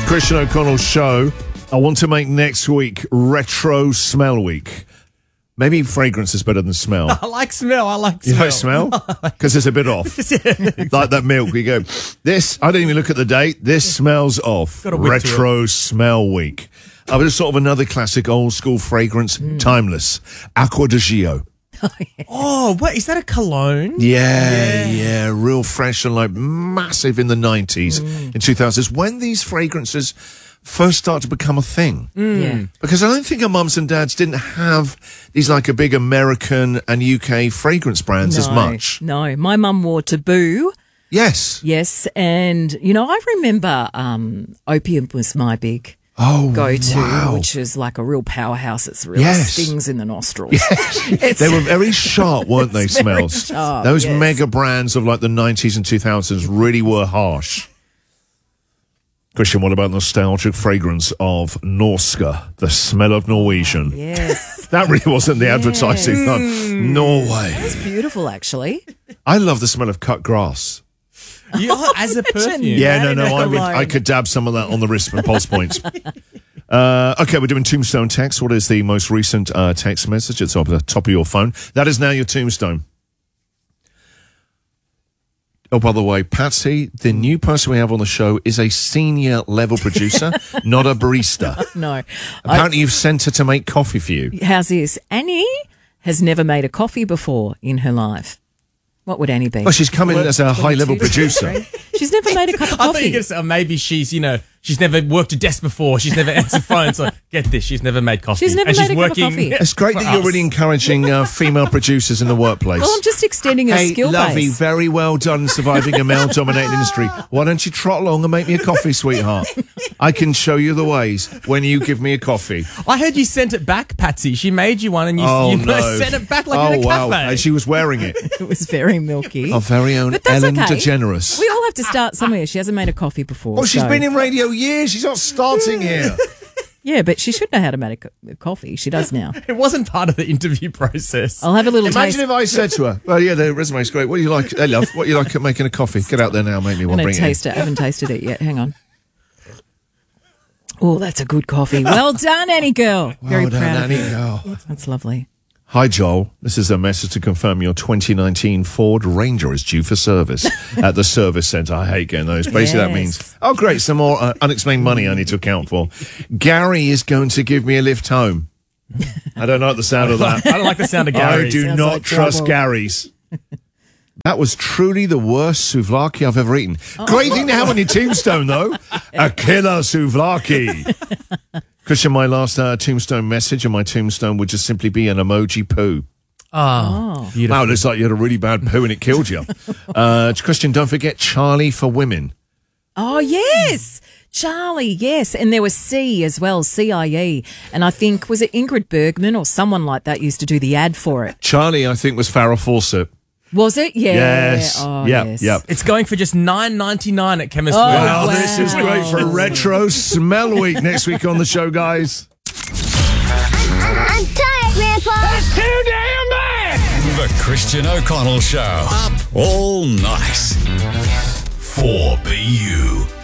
Christian O'Connell Show. I want to make next week Retro Smell Week. Maybe fragrance is better than smell. I like smell. You like smell? Because it's a bit off. Like that milk. We go, this, I don't even look at the date. This smells off. Retro Smell Week. But it's sort of another classic old school fragrance. Timeless. Acqua di Gio. Oh, what? Is that a cologne? Yeah. Real fresh and like massive in the 90s and 2000s. When these fragrances first start to become a thing. Yeah. Because I don't think our mums and dads didn't have these like a big American and UK fragrance brands as much. No, my mum wore Taboo. Yes. Yes, and, you know, I remember Opium was my big go-to, which is like a real powerhouse. It's really stings in the nostrils. Yes. They were very sharp, weren't they, smells? Sharp, those mega brands of like the 90s and 2000s really were harsh. Christian, what about nostalgic fragrance of Norska, the smell of Norwegian? Yes. That really wasn't the advertising. Norway. It's beautiful, actually. I love the smell of cut grass. As a perfume. Yeah, I could dab some of that on the wrist and pulse points. Okay, we're doing Tombstone text. What is the most recent text message? It's up at the top of your phone. That is now your tombstone. Oh, by the way, Patsy, the new person we have on the show is a senior level producer, not a barista. No. Apparently you've sent her to make coffee for you. How's this? Annie has never made a coffee before in her life. What would Annie be? Well, she's come in as a high-level producer. She's never made a cup of I thought you coffee. were going to say, maybe she's, she's never worked a desk before. She's never answered phones. So, get this, she's never made coffee. She's never made a cup of coffee. It's great that you're really encouraging female producers in the workplace. Well, I'm just extending her skill base. Hey, Lovey, very well done surviving a male-dominated industry. Why don't you trot along and make me a coffee, sweetheart? I can show you the ways when you give me a coffee. I heard you sent it back, Patsy. She made you one and you sent it back like in a cafe. And she was wearing it. It was very milky. Our very own Ellen DeGeneres. We all have to start somewhere. She hasn't made a coffee before. Well, she's been in radio years. She's not starting here. Yeah, but she should know how to make a coffee. She does now. It wasn't part of the interview process. I'll have a little Imagine taste. if I said to her, well, yeah, the resume's great. What do you like? Hey, love, what do you like at making a coffee? Get out there now, make me one. Bring taste it. I haven't tasted it yet. Hang on. Oh, that's a good coffee. Well done, Annie girl. Very proud of you. Annie girl. That's lovely. Hi, Joel. This is a message to confirm your 2019 Ford Ranger is due for service at the service centre. I hate getting those. Basically, that means, oh, great, some more unexplained money I need to account for. Gary is going to give me a lift home. I don't like the sound of that. I don't like the sound of Gary. I do not trust Gary's. That was truly the worst souvlaki I've ever eaten. Great thing to have on your tombstone, though. A killer souvlaki. Christian, my last tombstone message on my tombstone would just simply be an emoji poo. Oh, beautiful. Wow, it looks like you had a really bad poo and it killed you. Christian, don't forget Charlie for Women. Oh, yes. Charlie, yes. And there was C as well, CIE. And I think, was it Ingrid Bergman or someone like that used to do the ad for it? Charlie, I think, was Farrah Fawcett. Was it? Yeah. Yes. Oh, yep. It's going for just $9.99 at Chemist Warehouse. Wow, this is great for Retro Smell Week next week on the show, guys. I'm tired, Grandpa. That's too damn bad. The Christian O'Connell Show. Up all night. 4BU.